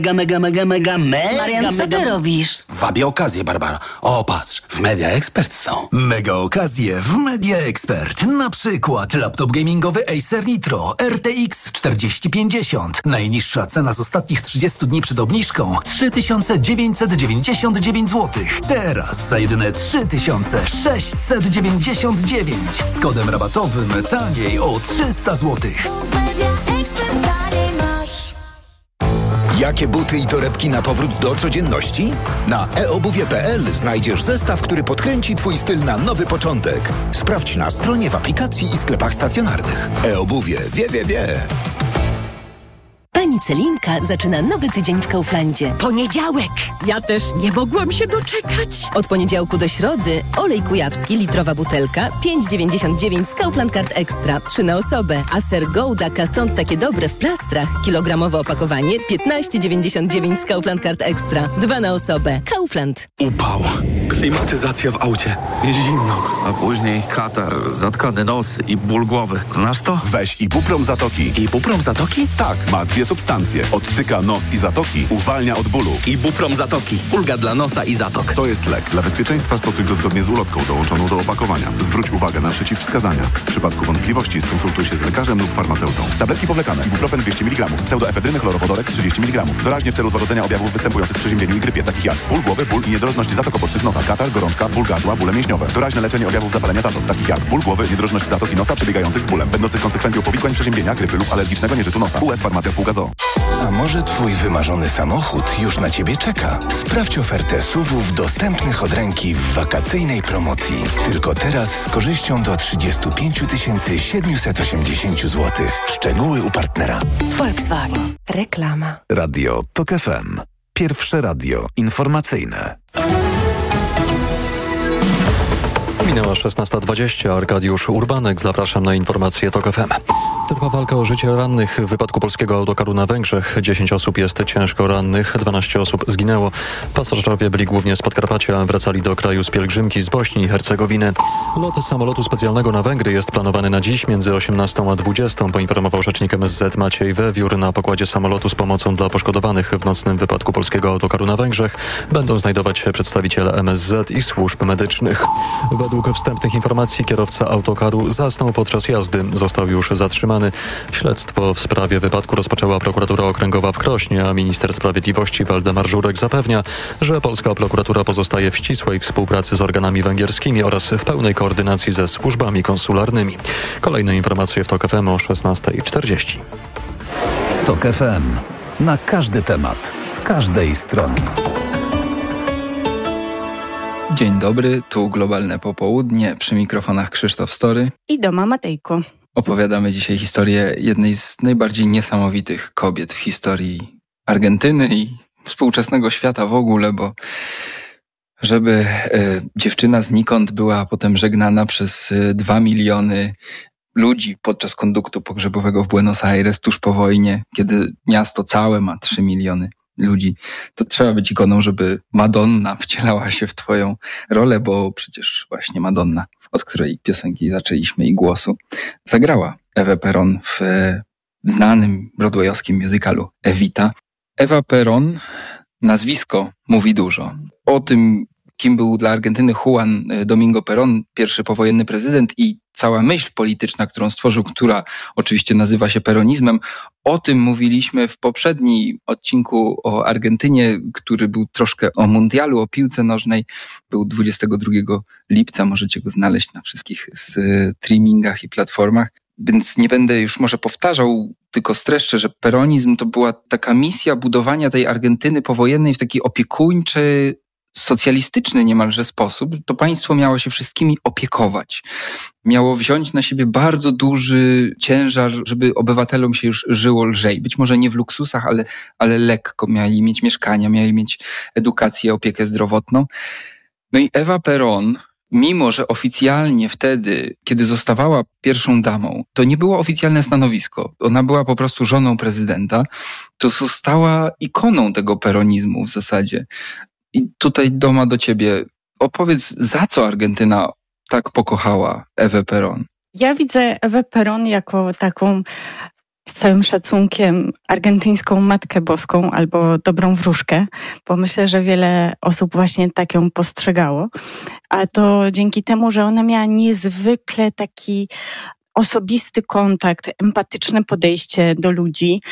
Marian, co ty robisz? Wabię okazję, Barbara. O, patrz, w Media Expert są. Mega okazje w Media Expert. Na przykład laptop gamingowy Acer Nitro RTX 4050. Najniższa cena z ostatnich 30 dni przed obniżką 3999 zł. Teraz za jedyne 3699. Z kodem rabatowym taniej o 300 zł. Jakie buty i torebki na powrót do codzienności? Na eobuwie.pl znajdziesz zestaw, który podkręci Twój styl na nowy początek. Sprawdź na stronie, w aplikacji i sklepach stacjonarnych. eobuwie. Wie. Pani Celinka zaczyna nowy tydzień w Kauflandzie. Poniedziałek! Ja też nie mogłam się doczekać. Od poniedziałku do środy olej kujawski, litrowa butelka, 5,99 z Kaufland Card Extra, 3 na osobę. A ser Gouda Caston takie dobre w plastrach, kilogramowe opakowanie, 15,99 z Kaufland Card Extra, 2 na osobę. Kaufland. Upał. Klimatyzacja w aucie. Jest zimno. A później katar, zatkany nos i ból głowy. Znasz to? Weź Ibuprom Zatoki. Ibuprom Zatoki? Tak, ma 2 substancje. Odtyka nos i zatoki, uwalnia od bólu. Ibuprom Zatoki. Ulga dla nosa i zatok. To jest lek. Dla bezpieczeństwa stosuj go zgodnie z ulotką dołączoną do opakowania. Zwróć uwagę na przeciwwskazania. W przypadku wątpliwości skonsultuj się z lekarzem lub farmaceutą. Tabletki powlekane. Ibuprofen 200 mg. Pseudoefedryny chlorowodorek 30 mg. Doraźnie w celu złagodzenia objawów występujących w przeziębieniu i grypie, takich jak ból głowy, ból i niedrożność zatok obocznych nosa, katar, gorączka, ból gardła, bóle mięśniowe. Doraźne leczenie objawów zapalenia zatok, takich jak ból głowy, niedrożność zatok i nosa przebiegających z bólem, będących konsekwencją powikłań przeziębienia, grypy lub alergicznego nieżytu nosa. US Farmacja Spółka ZOO. A może Twój wymarzony samochód już na Ciebie czeka? Sprawdź ofertę SUV-ów dostępnych od ręki w wakacyjnej promocji. Tylko teraz z korzyścią do 35 780 zł. Szczegóły u partnera. Volkswagen. Reklama. Radio TOK FM. Pierwsze radio informacyjne. Minęła 16:20. Arkadiusz Urbanek. Zapraszam na informacje TOK FM. Trwa walka o życie rannych w wypadku polskiego autokaru na Węgrzech. 10 osób jest ciężko rannych, 12 osób zginęło. Pasażerowie byli głównie z Podkarpacia, wracali do kraju z pielgrzymki z Bośni i Hercegowiny. Lot samolotu specjalnego na Węgry jest planowany na dziś między 18 a 20, poinformował rzecznik MSZ Maciej Wewiór. Na pokładzie samolotu z pomocą dla poszkodowanych w nocnym wypadku polskiego autokaru na Węgrzech będą znajdować się przedstawiciele MSZ i służb medycznych. Według wstępnych informacji kierowca autokaru zasnął podczas jazdy. Został już zatrzymany. Śledztwo w sprawie wypadku rozpoczęła prokuratura okręgowa w Krośnie, a minister sprawiedliwości Waldemar Żurek zapewnia, że polska prokuratura pozostaje w ścisłej współpracy z organami węgierskimi oraz w pełnej koordynacji ze służbami konsularnymi. Kolejne informacje w TOK FM o 16:40. TOK FM. Na każdy temat, z każdej strony. Dzień dobry, tu Globalne Popołudnie, przy mikrofonach Krzysztof Story i Doma Matejko. Opowiadamy dzisiaj historię jednej z najbardziej niesamowitych kobiet w historii Argentyny i współczesnego świata w ogóle, bo żeby dziewczyna znikąd była potem żegnana przez 2 miliony ludzi podczas konduktu pogrzebowego w Buenos Aires tuż po wojnie, kiedy miasto całe ma 3 miliony ludzi, to trzeba być ikoną, żeby Madonna wcielała się w twoją rolę, bo przecież właśnie Madonna, od której piosenki zaczęliśmy i głosu, zagrała Ewę Perón w znanym broadwayowskim musicalu Evita. Ewa Perón, nazwisko mówi dużo. O tym, kim był dla Argentyny Juan Domingo Perón, pierwszy powojenny prezydent i cała myśl polityczna, którą stworzył, która oczywiście nazywa się peronizmem. O tym mówiliśmy w poprzednim odcinku o Argentynie, który był troszkę o mundialu, o piłce nożnej. Był 22 lipca, możecie go znaleźć na wszystkich streamingach i platformach. Więc nie będę już może powtarzał, tylko streszczę, że peronizm to była taka misja budowania tej Argentyny powojennej w taki opiekuńczy, socjalistyczny niemalże sposób. To państwo miało się wszystkimi opiekować. Miało wziąć na siebie bardzo duży ciężar, żeby obywatelom się już żyło lżej. Być może nie w luksusach, ale lekko. Mieli mieć mieszkania, mieli mieć edukację, opiekę zdrowotną. No i Ewa Perón, mimo że oficjalnie wtedy, kiedy zostawała pierwszą damą, to nie było oficjalne stanowisko. Ona była po prostu żoną prezydenta. To została ikoną tego peronizmu w zasadzie. I tutaj, Doma, do ciebie. Opowiedz, za co Argentyna tak pokochała Ewę Perón? Ja widzę Ewę Perón jako taką z całym szacunkiem argentyńską Matkę Boską albo Dobrą Wróżkę, bo myślę, że wiele osób właśnie tak ją postrzegało. A to dzięki temu, że ona miała niezwykle taki osobisty kontakt, empatyczne podejście do ludzi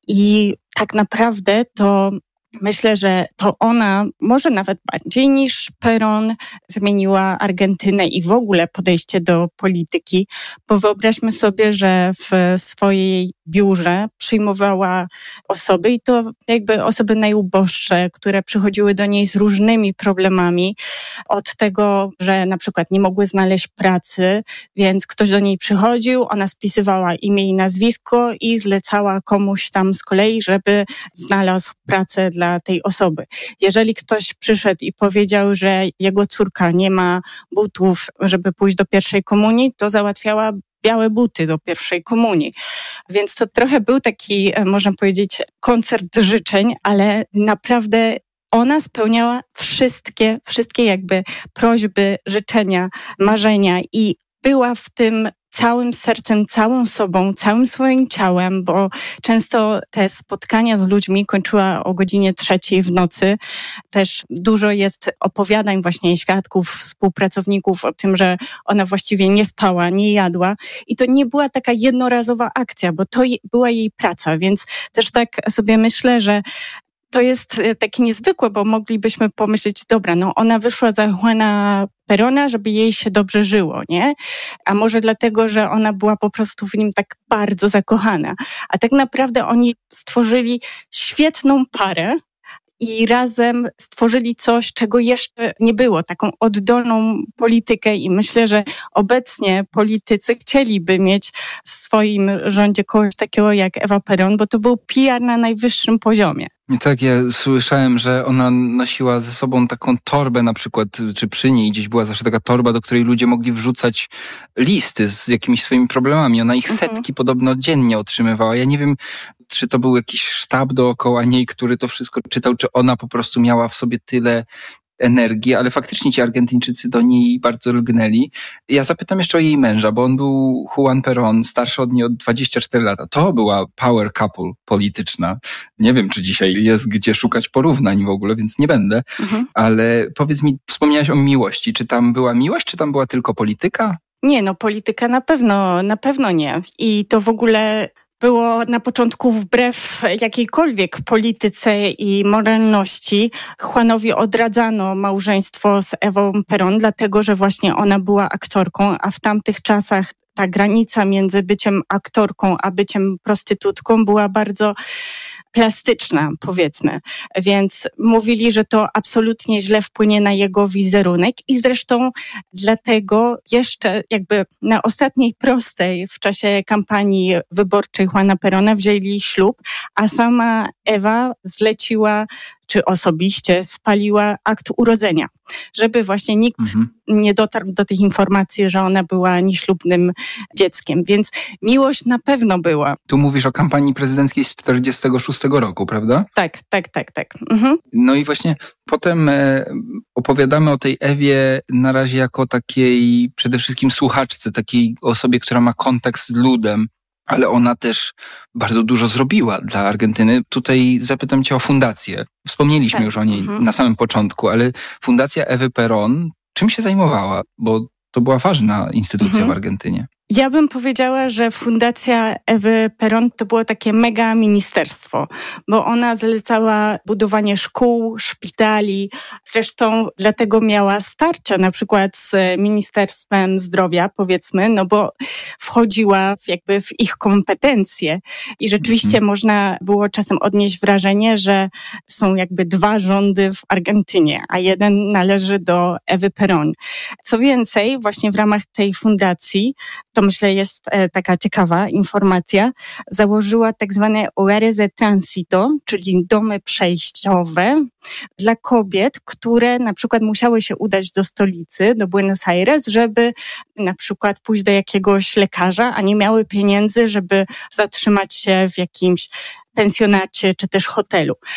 i tak naprawdę to myślę, że to ona może nawet bardziej niż Perón zmieniła Argentynę i w ogóle podejście do polityki, bo wyobraźmy sobie, że w swojej biurze przyjmowała osoby i to jakby osoby najuboższe, które przychodziły do niej z różnymi problemami, od tego, że na przykład nie mogły znaleźć pracy, więc ktoś do niej przychodził, ona spisywała imię i nazwisko i zlecała komuś tam z kolei, żeby znalazł pracę dla tej osoby. Jeżeli ktoś przyszedł i powiedział, że jego córka nie ma butów, żeby pójść do pierwszej komunii, to załatwiała białe buty do pierwszej komunii. Więc to trochę był taki, można powiedzieć, koncert życzeń, ale naprawdę ona spełniała wszystkie jakby prośby, życzenia, marzenia i była w tym całym sercem, całą sobą, całym swoim ciałem, bo często te spotkania z ludźmi kończyła o godzinie 3:00 w nocy. Też dużo jest opowiadań właśnie świadków, współpracowników o tym, że ona właściwie nie spała, nie jadła i to nie była taka jednorazowa akcja, bo to była jej praca, więc też tak sobie myślę, że to jest takie niezwykłe, bo moglibyśmy pomyśleć, dobra, no ona wyszła za Juana Perona, żeby jej się dobrze żyło, nie? A może dlatego, że ona była po prostu w nim tak bardzo zakochana. A tak naprawdę oni stworzyli świetną parę i razem stworzyli coś, czego jeszcze nie było, taką oddolną politykę i myślę, że obecnie politycy chcieliby mieć w swoim rządzie kogoś takiego jak Ewa Perón, bo to był PR na najwyższym poziomie. Tak, ja słyszałem, że ona nosiła ze sobą taką torbę na przykład, czy przy niej gdzieś była zawsze taka torba, do której ludzie mogli wrzucać listy z jakimiś swoimi problemami. Ona ich setki podobno dziennie otrzymywała. Ja nie wiem, czy to był jakiś sztab dookoła niej, który to wszystko czytał, czy ona po prostu miała w sobie tyle energii, ale faktycznie ci Argentyńczycy do niej bardzo lgnęli. Ja zapytam jeszcze o jej męża, bo on był Juan Perón, starszy od niej o 24 lata. To była power couple polityczna. Nie wiem, czy dzisiaj jest gdzie szukać porównań w ogóle, więc nie będę. Ale powiedz mi, wspomniałaś o miłości. Czy tam była miłość, czy tam była tylko polityka? Nie, no polityka na pewno nie. I to w ogóle było na początku wbrew jakiejkolwiek polityce i moralności. Juanowi odradzano małżeństwo z Ewą Perón, dlatego że właśnie ona była aktorką, a w tamtych czasach ta granica między byciem aktorką a byciem prostytutką była bardzo plastyczna, powiedzmy. Więc mówili, że to absolutnie źle wpłynie na jego wizerunek i zresztą dlatego jeszcze jakby na ostatniej prostej w czasie kampanii wyborczej Juana Perona wzięli ślub, a sama Ewa zleciła czy osobiście spaliła akt urodzenia, żeby właśnie nikt nie dotarł do tych informacji, że ona była nieślubnym dzieckiem. Więc miłość na pewno była. Tu mówisz o kampanii prezydenckiej z 1946 roku, prawda? Tak. No i właśnie potem opowiadamy o tej Ewie na razie jako takiej przede wszystkim słuchaczce, takiej osobie, która ma kontakt z ludem, ale ona też bardzo dużo zrobiła dla Argentyny. Tutaj zapytam cię o fundację. Wspomnieliśmy już o niej na samym początku, ale Fundacja Ewy Perón czym się zajmowała? Bo to była ważna instytucja w Argentynie. Ja bym powiedziała, że Fundacja Ewy Perón to było takie mega ministerstwo, bo ona zlecała budowanie szkół, szpitali. Zresztą dlatego miała starcia na przykład z Ministerstwem Zdrowia, powiedzmy, no bo wchodziła jakby w ich kompetencje. I rzeczywiście można było czasem odnieść wrażenie, że są jakby dwa rządy w Argentynie, a jeden należy do Ewy Perón. Co więcej, właśnie w ramach tej fundacji, to myślę jest taka ciekawa informacja, założyła tak zwane hogares de tránsito, czyli domy przejściowe dla kobiet, które na przykład musiały się udać do stolicy, do Buenos Aires, żeby na przykład pójść do jakiegoś lekarza, a nie miały pieniędzy, żeby zatrzymać się w jakimś pensjonacie czy też hotelu.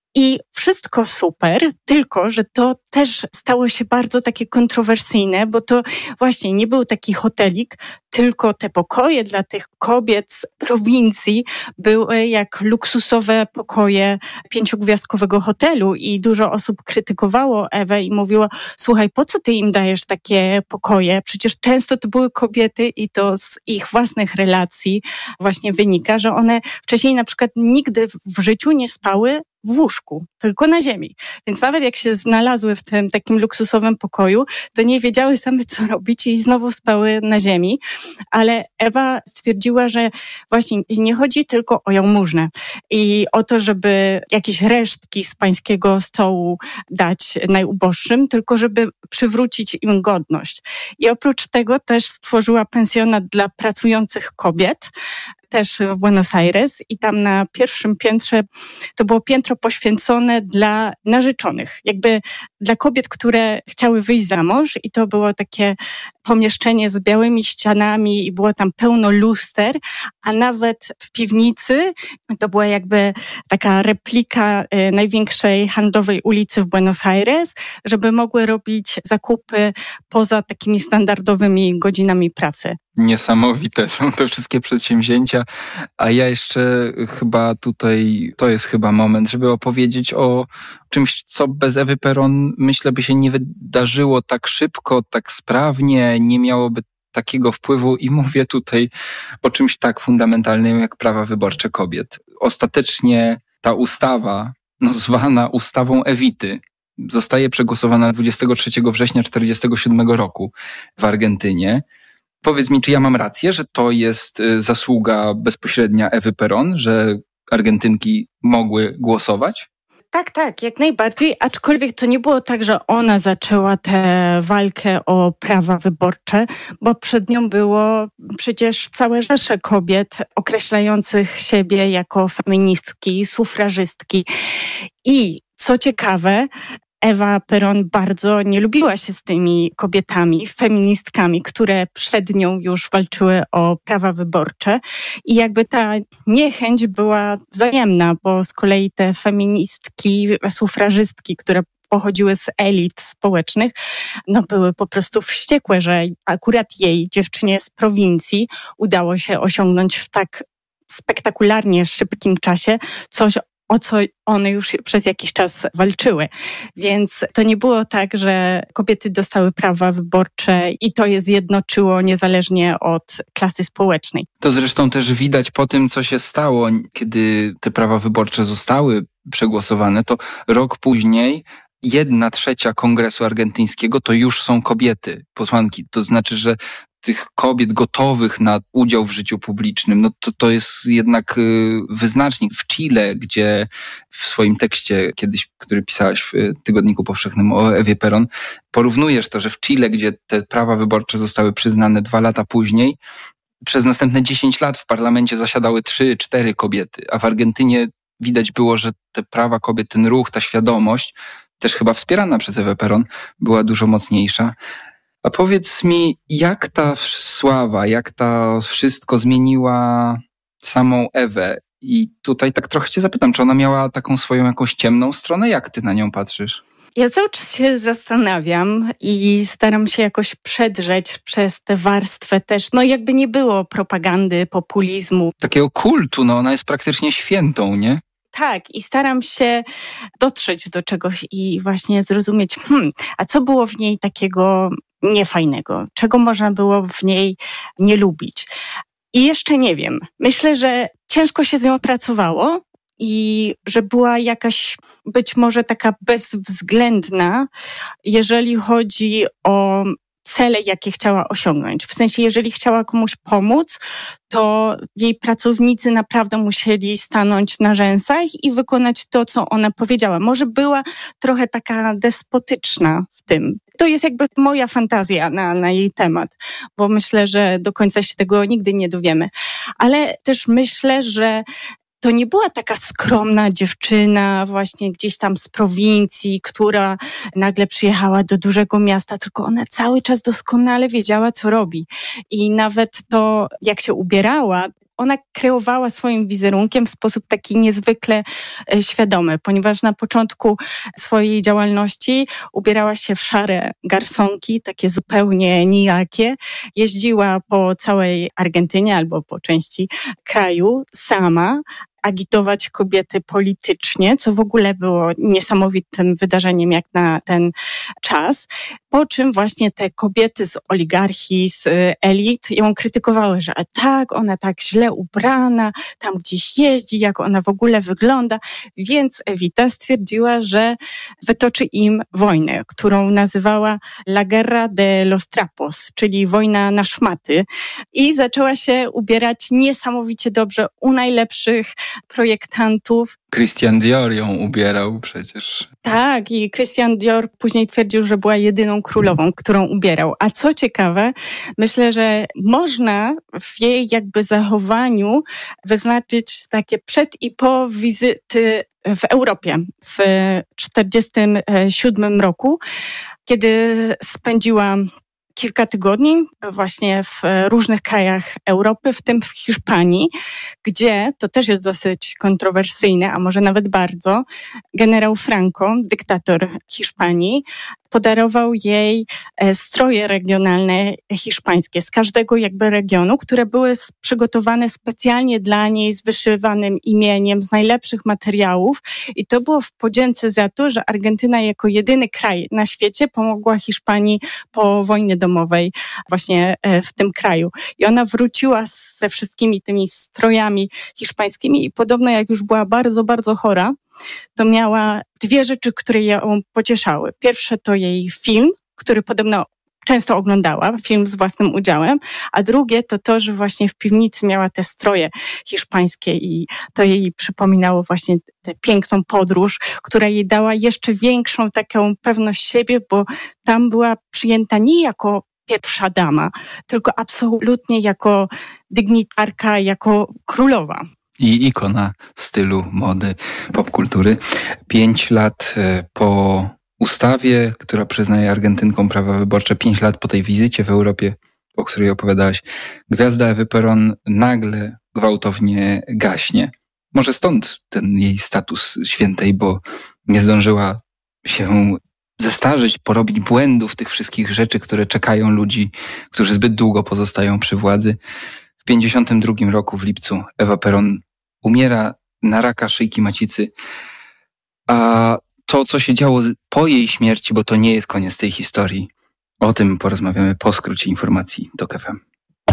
I wszystko super, tylko że to też stało się bardzo takie kontrowersyjne, bo to właśnie nie był taki hotelik, tylko te pokoje dla tych kobiet z prowincji były jak luksusowe pokoje 5-gwiazdkowego hotelu i dużo osób krytykowało Ewę i mówiło, słuchaj, po co ty im dajesz takie pokoje? Przecież często to były kobiety i to z ich własnych relacji właśnie wynika, że one wcześniej na przykład nigdy w życiu nie spały w łóżku, tylko na ziemi. Więc nawet jak się znalazły w tym takim luksusowym pokoju, to nie wiedziały same co robić i znowu spały na ziemi. Ale Ewa stwierdziła, że właśnie nie chodzi tylko o jałmużnę i o to, żeby jakieś resztki z pańskiego stołu dać najuboższym, tylko żeby przywrócić im godność. I oprócz tego też stworzyła pensjonat dla pracujących kobiet, też w Buenos Aires i tam na pierwszym piętrze to było piętro poświęcone dla narzeczonych, jakby dla kobiet, które chciały wyjść za mąż i to było takie pomieszczenie z białymi ścianami i było tam pełno luster, a nawet w piwnicy to była jakby taka replika największej handlowej ulicy w Buenos Aires, żeby mogły robić zakupy poza takimi standardowymi godzinami pracy. Niesamowite są te wszystkie przedsięwzięcia, a ja jeszcze chyba tutaj, to jest chyba moment, żeby opowiedzieć o czymś, co bez Ewy Peron, myślę, by się nie wydarzyło tak szybko, tak sprawnie, nie miałoby takiego wpływu i mówię tutaj o czymś tak fundamentalnym jak prawa wyborcze kobiet. Ostatecznie ta ustawa, zwana ustawą Ewity, zostaje przegłosowana 23 września 1947 roku w Argentynie. Powiedz mi, czy ja mam rację, że to jest zasługa bezpośrednia Ewy Peron, że Argentynki mogły głosować? Tak, jak najbardziej, aczkolwiek to nie było tak, że ona zaczęła tę walkę o prawa wyborcze, bo przed nią było przecież całe rzesze kobiet określających siebie jako feministki, sufrażystki. I co ciekawe, Ewa Peron bardzo nie lubiła się z tymi kobietami, feministkami, które przed nią już walczyły o prawa wyborcze i jakby ta niechęć była wzajemna, bo z kolei te feministki, sufrażystki, które pochodziły z elit społecznych, były po prostu wściekłe, że akurat jej, dziewczynie z prowincji, udało się osiągnąć w tak spektakularnie szybkim czasie coś, o co one już przez jakiś czas walczyły. Więc to nie było tak, że kobiety dostały prawa wyborcze i to je zjednoczyło niezależnie od klasy społecznej. To zresztą też widać po tym, co się stało, kiedy te prawa wyborcze zostały przegłosowane, to rok później 1/3 Kongresu Argentyńskiego to już są kobiety, posłanki. To znaczy, że tych kobiet gotowych na udział w życiu publicznym, to jest jednak wyznacznik. W Chile, gdzie w swoim tekście kiedyś, który pisałaś w Tygodniku Powszechnym o Ewie Peron, porównujesz to, że w Chile, gdzie te prawa wyborcze zostały przyznane 2 lata później, przez następne 10 lat w parlamencie zasiadały 3-4 kobiety, a w Argentynie widać było, że te prawa kobiet, ten ruch, ta świadomość, też chyba wspierana przez Ewę Peron, była dużo mocniejsza. A powiedz mi, jak ta sława, jak to wszystko zmieniła samą Ewę? I tutaj tak trochę cię zapytam, czy ona miała taką swoją jakąś ciemną stronę? Jak ty na nią patrzysz? Ja cały czas się zastanawiam i staram się jakoś przedrzeć przez tę warstwę też, jakby nie było propagandy, populizmu. Takiego kultu, ona jest praktycznie świętą, nie? Tak, i staram się dotrzeć do czegoś i właśnie zrozumieć, a co było w niej takiego niefajnego, czego można było w niej nie lubić. I jeszcze nie wiem. Myślę, że ciężko się z nią pracowało i że była jakaś być może taka bezwzględna, jeżeli chodzi o cele, jakie chciała osiągnąć. W sensie, jeżeli chciała komuś pomóc, to jej pracownicy naprawdę musieli stanąć na rzęsach i wykonać to, co ona powiedziała. Może była trochę taka despotyczna w tym. To jest jakby moja fantazja na jej temat, bo myślę, że do końca się tego nigdy nie dowiemy. Ale też myślę, że to nie była taka skromna dziewczyna właśnie gdzieś tam z prowincji, która nagle przyjechała do dużego miasta, tylko ona cały czas doskonale wiedziała, co robi. I nawet to, jak się ubierała, ona kreowała swoim wizerunkiem w sposób taki niezwykle świadomy, ponieważ na początku swojej działalności ubierała się w szare garsonki, takie zupełnie nijakie. Jeździła po całej Argentynie albo po części kraju sama, agitować kobiety politycznie, co w ogóle było niesamowitym wydarzeniem jak na ten czas. Po czym właśnie te kobiety z oligarchii, z elit ją krytykowały, że tak, ona tak źle ubrana, tam gdzieś jeździ, jak ona w ogóle wygląda. Więc Evita stwierdziła, że wytoczy im wojnę, którą nazywała La Guerra de los Trapos, czyli wojna na szmaty. I zaczęła się ubierać niesamowicie dobrze u najlepszych projektantów. Christian Dior ją ubierał przecież. Tak, i Christian Dior później twierdził, że była jedyną królową, którą ubierał. A co ciekawe, myślę, że można w jej jakby zachowaniu wyznaczyć takie przed i po wizyty w Europie w 1947 roku, kiedy spędziła kilka tygodni właśnie w różnych krajach Europy, w tym w Hiszpanii, gdzie, to też jest dosyć kontrowersyjne, a może nawet bardzo, generał Franco, dyktator Hiszpanii, podarował jej stroje regionalne hiszpańskie z każdego jakby regionu, które były przygotowane specjalnie dla niej z wyszywanym imieniem, z najlepszych materiałów i to było w podzięce za to, że Argentyna jako jedyny kraj na świecie pomogła Hiszpanii po wojnie domowej właśnie w tym kraju. I ona wróciła ze wszystkimi tymi strojami hiszpańskimi i podobno jak już była bardzo, bardzo chora, to miała dwie rzeczy, które ją pocieszały. Pierwsze to jej film, który podobno często oglądała, film z własnym udziałem, a drugie to to, że właśnie w piwnicy miała te stroje hiszpańskie i to jej przypominało właśnie tę piękną podróż, która jej dała jeszcze większą taką pewność siebie, bo tam była przyjęta nie jako pierwsza dama, tylko absolutnie jako dygnitarka, jako królowa. I ikona stylu, mody, popkultury. 5 lat po ustawie, która przyznaje Argentynkom prawa wyborcze, 5 lat po tej wizycie w Europie, o której opowiadałaś, gwiazda Ewy Perón nagle gwałtownie gaśnie. Może stąd ten jej status świętej, bo nie zdążyła się zestarzyć, porobić błędów, tych wszystkich rzeczy, które czekają ludzi, którzy zbyt długo pozostają przy władzy. W 1952 roku w lipcu Ewa Perón umiera na raka szyjki macicy, a to, co się działo po jej śmierci, bo to nie jest koniec tej historii, o tym porozmawiamy po skrócie informacji TOK FM.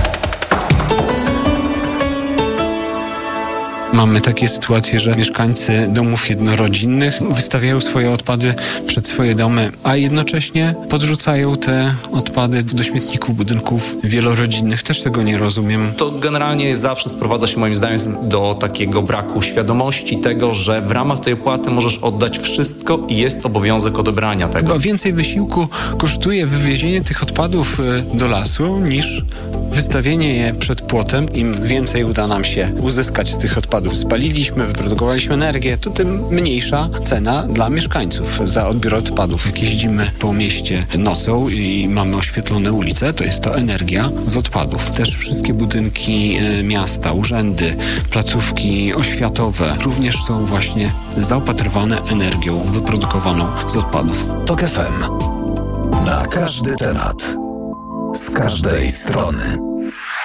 Mamy takie sytuacje, że mieszkańcy domów jednorodzinnych wystawiają swoje odpady przed swoje domy, a jednocześnie podrzucają te odpady do śmietników budynków wielorodzinnych. Też tego nie rozumiem. To generalnie zawsze sprowadza się moim zdaniem do takiego braku świadomości tego, że w ramach tej opłaty możesz oddać wszystko i jest obowiązek odebrania tego. Chyba więcej wysiłku kosztuje wywiezienie tych odpadów do lasu niż wystawienie je przed płotem. Im więcej uda nam się uzyskać z tych odpadów, spaliliśmy, wyprodukowaliśmy energię, to tym mniejsza cena dla mieszkańców za odbiór odpadów. Jak jeździmy po mieście nocą i mamy oświetlone ulice, to jest to energia z odpadów. Też wszystkie budynki miasta, urzędy, placówki oświatowe również są właśnie zaopatrywane energią wyprodukowaną z odpadów. TOK FM. Na każdy temat. Z każdej strony.